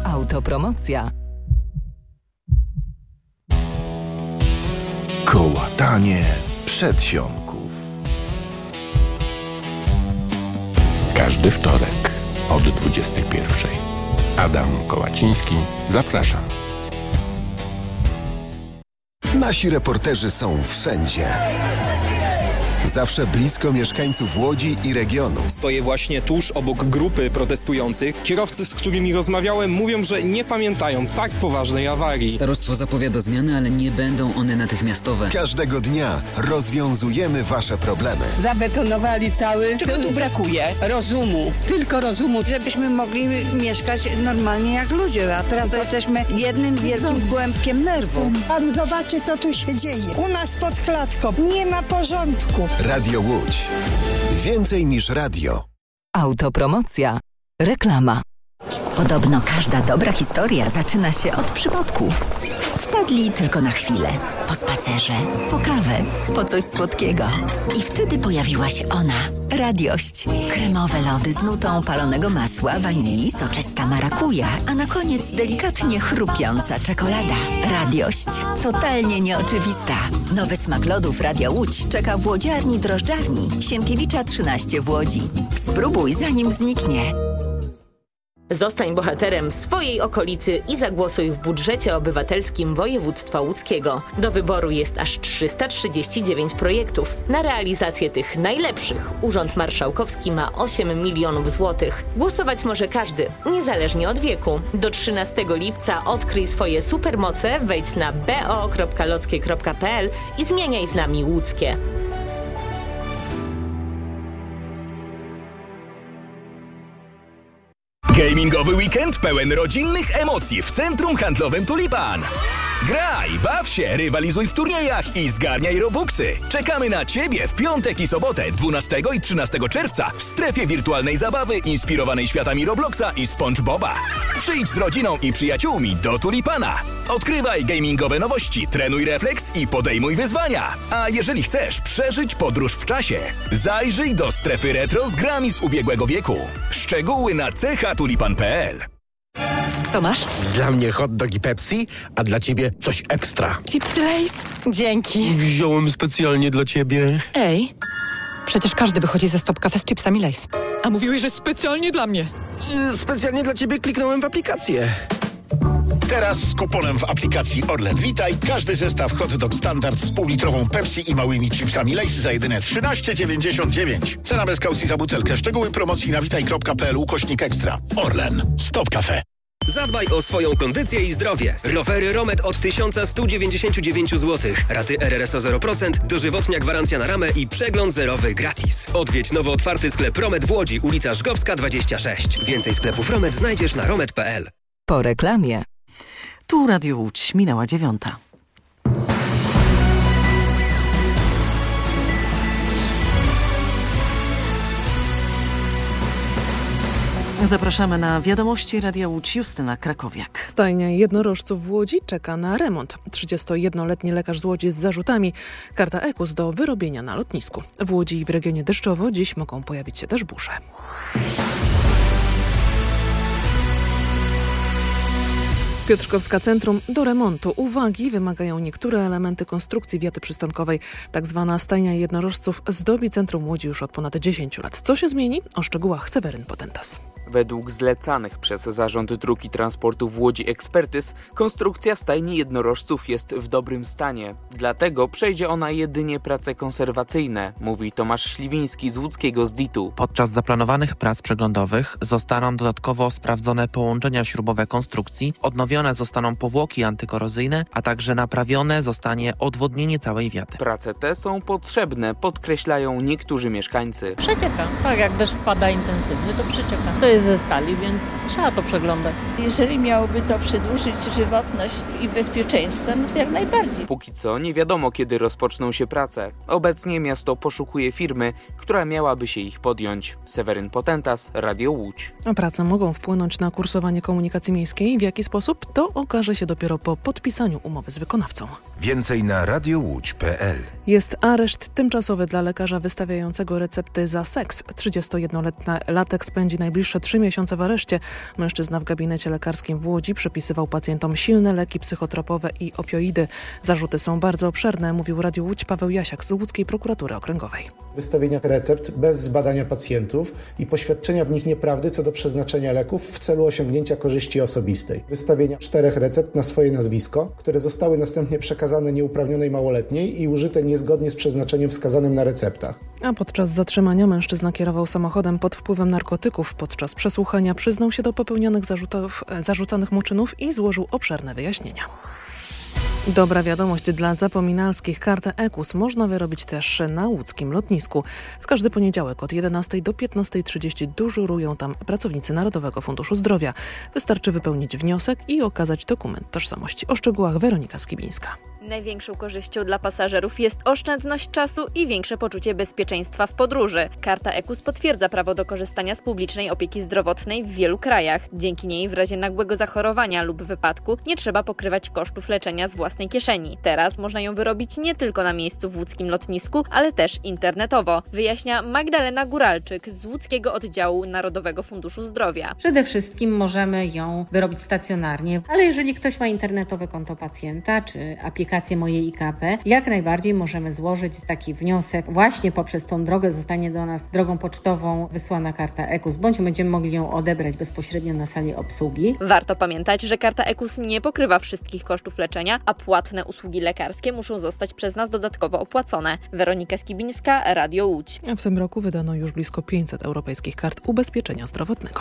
Autopromocja. Kołatanie przedsionków. Każdy wtorek od 21:00. Adam Kołaciński, zapraszam. Nasi reporterzy są wszędzie. Zawsze blisko mieszkańców Łodzi i regionu. Stoję właśnie tuż obok grupy protestujących. Kierowcy, z którymi rozmawiałem, mówią, że nie pamiętają tak poważnej awarii. Starostwo zapowiada zmiany, ale nie będą one natychmiastowe. Każdego dnia rozwiązujemy wasze problemy. Zabetonowali cały. Czego tu brakuje? Rozumu. Tylko rozumu. Żebyśmy mogli mieszkać normalnie jak ludzie, a teraz to jesteśmy jednym wielkim głębkiem nerwów. Pan zobaczy, co tu się dzieje. U nas pod klatką nie ma porządku. Radio Łódź. Więcej niż radio. Autopromocja. Reklama. Podobno każda dobra historia zaczyna się od przypadku. Wpadli tylko na chwilę. Po spacerze, po kawę, po coś słodkiego. I wtedy pojawiła się ona. Radiość. Kremowe lody z nutą palonego masła, wanilii, soczysta marakuja, a na koniec delikatnie chrupiąca czekolada. Radiość. Totalnie nieoczywista. Nowy smak lodów Radia Łódź czeka w łodziarni drożdżarni Sienkiewicza 13 w Łodzi. Spróbuj, zanim zniknie. Zostań bohaterem swojej okolicy i zagłosuj w budżecie obywatelskim województwa łódzkiego. Do wyboru jest aż 339 projektów. Na realizację tych najlepszych Urząd Marszałkowski ma 8 milionów złotych. Głosować może każdy, niezależnie od wieku. Do 13 lipca odkryj swoje supermoce, wejdź na bo.lockie.pl i zmieniaj z nami łódzkie. Gamingowy weekend pełen rodzinnych emocji w Centrum Handlowym Tulipan. Graj, baw się, rywalizuj w turniejach i zgarniaj robuxy. Czekamy na Ciebie w piątek i sobotę 12 i 13 czerwca w strefie wirtualnej zabawy inspirowanej światami Robloxa i SpongeBoba. Przyjdź z rodziną i przyjaciółmi do Tulipana. Odkrywaj gamingowe nowości, trenuj refleks i podejmuj wyzwania. A jeżeli chcesz przeżyć podróż w czasie, zajrzyj do strefy retro z grami z ubiegłego wieku. Szczegóły na chatulipan.pl. Co masz? Dla mnie hot dog i Pepsi, a dla ciebie coś ekstra. Chipsy Lay's? Dzięki. Wziąłem specjalnie dla ciebie. Ej, przecież każdy wychodzi ze Stop Cafe z chipsami Lay's. A mówiłeś, że specjalnie dla mnie. Specjalnie dla ciebie kliknąłem w aplikację. Teraz z kuponem w aplikacji Orlen Witaj każdy zestaw hot dog standard z półlitrową Pepsi i małymi chipsami Lay's za jedyne 13,99. Cena bez kaucji za butelkę. Szczegóły promocji na witaj.pl/ekstra. Orlen. Stop Cafe. Zadbaj o swoją kondycję i zdrowie. Rowery Romet od 1199 zł. Raty RRSO 0%, dożywotnia gwarancja na ramę i przegląd zerowy gratis. Odwiedź nowo otwarty sklep Romet w Łodzi, ulica Żgowska 26. Więcej sklepów Romet znajdziesz na romet.pl. Po reklamie. Tu Radio Łódź, minęła 9:00. Zapraszamy na wiadomości Radia Łódź. Justyna Krakowiak. Stajnia jednorożców w Łodzi czeka na remont. 31-letni lekarz z Łodzi z zarzutami. Karta EKUS do wyrobienia na lotnisku. W Łodzi i w regionie deszczowo dziś mogą pojawić się też burze. Piotrkowska Centrum do remontu. Uwagi wymagają niektóre elementy konstrukcji wiaty przystankowej. Tak zwana stajnia jednorożców zdobi centrum Łodzi już od ponad 10 lat. Co się zmieni? O szczegółach Seweryn Potentas. Według zlecanych przez Zarząd Dróg i Transportu w Łodzi ekspertyz, konstrukcja stajni jednorożców jest w dobrym stanie. Dlatego przejdzie ona jedynie prace konserwacyjne, mówi Tomasz Śliwiński z łódzkiego ZDIT-u. Podczas zaplanowanych prac przeglądowych zostaną dodatkowo sprawdzone połączenia śrubowe konstrukcji, odnowione zostaną powłoki antykorozyjne, a także naprawione zostanie odwodnienie całej wiaty. Prace te są potrzebne, podkreślają niektórzy mieszkańcy. Przecieka, tak jak deszcz pada intensywnie, to przecieka. To jest ze stali, więc trzeba to przeglądać. Jeżeli miałoby to przedłużyć żywotność i bezpieczeństwo, no to jak najbardziej. Póki co nie wiadomo, kiedy rozpoczną się prace. Obecnie miasto poszukuje firmy, która miałaby się ich podjąć. Seweryn Potentas, Radio Łódź. A prace mogą wpłynąć na kursowanie komunikacji miejskiej. W jaki sposób? To okaże się dopiero po podpisaniu umowy z wykonawcą. Więcej na radiołódź.pl. Jest areszt tymczasowy dla lekarza wystawiającego recepty za seks. 31-latek spędzi najbliższe 3 3 miesiące w areszcie. Mężczyzna w gabinecie lekarskim w Łodzi przepisywał pacjentom silne leki psychotropowe i opioidy. Zarzuty są bardzo obszerne, mówił Radiu Łódź Paweł Jasiak z Łódzkiej Prokuratury Okręgowej. Wystawienia recept bez zbadania pacjentów i poświadczenia w nich nieprawdy co do przeznaczenia leków w celu osiągnięcia korzyści osobistej. Wystawienia 4 recept na swoje nazwisko, które zostały następnie przekazane nieuprawnionej małoletniej i użyte niezgodnie z przeznaczeniem wskazanym na receptach. A podczas zatrzymania mężczyzna kierował samochodem pod wpływem narkotyków. Podczas przesłuchania przyznał się do popełnionych zarzucanych mu czynów i złożył obszerne wyjaśnienia. Dobra wiadomość dla zapominalskich. Kartę EKUS można wyrobić też na łódzkim lotnisku. W każdy poniedziałek od 11 do 15:30 dyżurują tam pracownicy Narodowego Funduszu Zdrowia. Wystarczy wypełnić wniosek i okazać dokument tożsamości. O szczegółach Weronika Skibińska. Największą korzyścią dla pasażerów jest oszczędność czasu i większe poczucie bezpieczeństwa w podróży. Karta EKUS potwierdza prawo do korzystania z publicznej opieki zdrowotnej w wielu krajach. Dzięki niej w razie nagłego zachorowania lub wypadku nie trzeba pokrywać kosztów leczenia z własnej kieszeni. Teraz można ją wyrobić nie tylko na miejscu w łódzkim lotnisku, ale też internetowo, wyjaśnia Magdalena Góralczyk z łódzkiego oddziału Narodowego Funduszu Zdrowia. Przede wszystkim możemy ją wyrobić stacjonarnie, ale jeżeli ktoś ma internetowe konto pacjenta czy aplikację Moje IKP, jak najbardziej możemy złożyć taki wniosek. Właśnie poprzez tą drogę zostanie do nas drogą pocztową wysłana karta EKUS, bądź będziemy mogli ją odebrać bezpośrednio na sali obsługi. Warto pamiętać, że karta EKUS nie pokrywa wszystkich kosztów leczenia, a płatne usługi lekarskie muszą zostać przez nas dodatkowo opłacone. Weronika Skibińska, Radio Łódź. W tym roku wydano już blisko 500 europejskich kart ubezpieczenia zdrowotnego.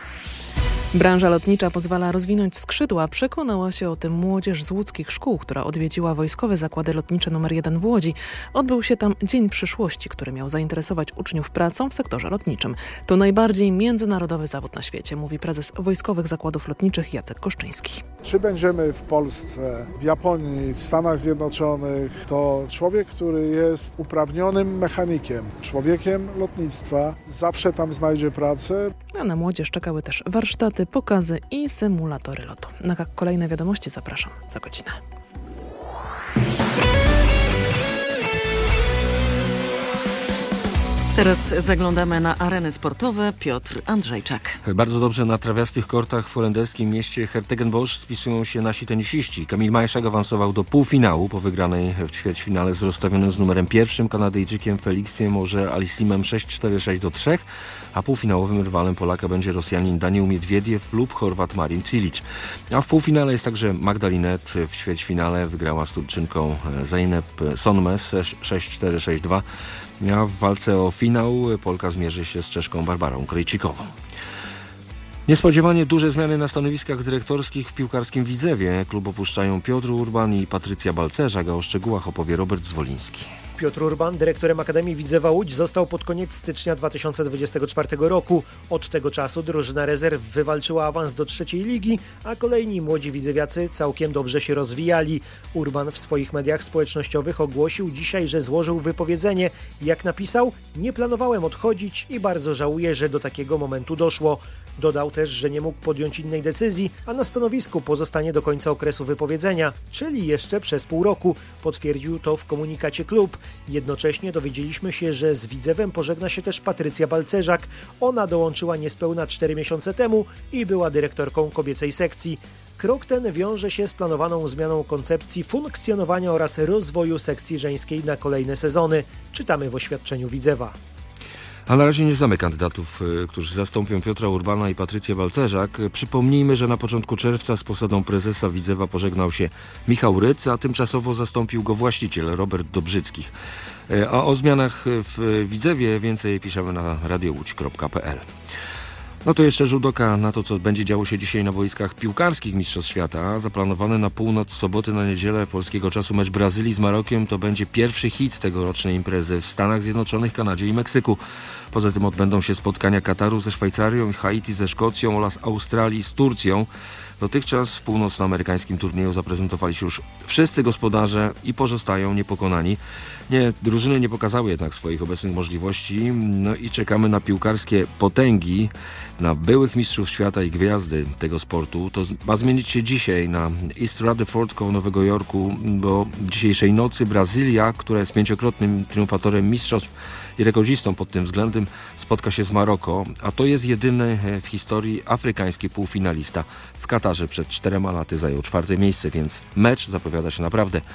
Branża lotnicza pozwala rozwinąć skrzydła. Przekonała się o tym młodzież z łódzkich szkół, która odwiedziła Wojskowe Zakłady Lotnicze nr 1 w Łodzi. Odbył się tam Dzień Przyszłości, który miał zainteresować uczniów pracą w sektorze lotniczym. To najbardziej międzynarodowy zawód na świecie, mówi prezes Wojskowych Zakładów Lotniczych Jacek Koszczyński. Czy będziemy w Polsce, w Japonii, w Stanach Zjednoczonych, to człowiek, który jest uprawnionym mechanikiem, człowiekiem lotnictwa, zawsze tam znajdzie pracę. A na młodzież czekały też warsztaty, pokazy i symulatory lotu. Na kolejne wiadomości zapraszam za godzinę. Teraz zaglądamy na areny sportowe. Piotr Andrzejczak. Bardzo dobrze na trawiastych kortach w holenderskim mieście Hertogenbosch spisują się nasi tenisiści. Kamil Majszak awansował do półfinału po wygranej w ćwierćfinale z rozstawionym z numerem 1 Kanadyjczykiem Felixiem Auger-Aliassime'em 6-4, 6-3, a półfinałowym rywalem Polaka będzie Rosjanin Daniil Miedwiediew lub Chorwat Marin Cilic. A w półfinale jest także Magda Linette. W ćwierćfinale wygrała z Turczynką Zeynep Sonmez 6-4, 6-2. A w walce o finał Polka zmierzy się z Czeszką Barbarą Krejcikową. Niespodziewanie duże zmiany na stanowiskach dyrektorskich w piłkarskim Widzewie. Klub opuszczają Piotr Urban i Patrycja Balcerzak, a o szczegółach opowie Robert Zwoliński. Piotr Urban, dyrektorem Akademii Widzewa Łódź, został pod koniec stycznia 2024 roku. Od tego czasu drużyna rezerw wywalczyła awans do trzeciej ligi, a kolejni młodzi widzewiacy całkiem dobrze się rozwijali. Urban w swoich mediach społecznościowych ogłosił dzisiaj, że złożył wypowiedzenie. Jak napisał, nie planowałem odchodzić i bardzo żałuję, że do takiego momentu doszło. Dodał też, że nie mógł podjąć innej decyzji, a na stanowisku pozostanie do końca okresu wypowiedzenia, czyli jeszcze przez pół roku. Potwierdził to w komunikacie klub. Jednocześnie dowiedzieliśmy się, że z Widzewem pożegna się też Patrycja Balcerzak. Ona dołączyła niespełna 4 miesiące temu i była dyrektorką kobiecej sekcji. Krok ten wiąże się z planowaną zmianą koncepcji funkcjonowania oraz rozwoju sekcji żeńskiej na kolejne sezony. Czytamy w oświadczeniu Widzewa. A na razie nie znamy kandydatów, którzy zastąpią Piotra Urbana i Patrycję Balcerzak. Przypomnijmy, że na początku czerwca z posadą prezesa Widzewa pożegnał się Michał Ryc, a tymczasowo zastąpił go właściciel Robert Dobrzyckich. A o zmianach w Widzewie więcej piszemy na radiołódź.pl. No to jeszcze rzut oka na to, co będzie działo się dzisiaj na boiskach piłkarskich Mistrzostw Świata. Zaplanowany na północ soboty na niedzielę polskiego czasu mecz Brazylii z Marokiem to będzie pierwszy hit tegorocznej imprezy w Stanach Zjednoczonych, Kanadzie i Meksyku. Poza tym odbędą się spotkania Kataru ze Szwajcarią, Haiti ze Szkocją oraz Australii z Turcją. Dotychczas w północnoamerykańskim turnieju zaprezentowali się już wszyscy gospodarze i pozostają niepokonani. Nie, drużyny nie pokazały jednak swoich obecnych możliwości, no i czekamy na piłkarskie potęgi, na byłych mistrzów świata i gwiazdy tego sportu. To ma zmienić się dzisiaj na East Rutherford koło Nowego Jorku, bo dzisiejszej nocy Brazylia, która jest 5-krotnym triumfatorem mistrzostw i rekordzistą pod tym względem, spotka się z Maroko, a to jest jedyny w historii afrykański półfinalista. W Katarze przed 4 laty zajął 4. miejsce, więc mecz zapowiada się naprawdę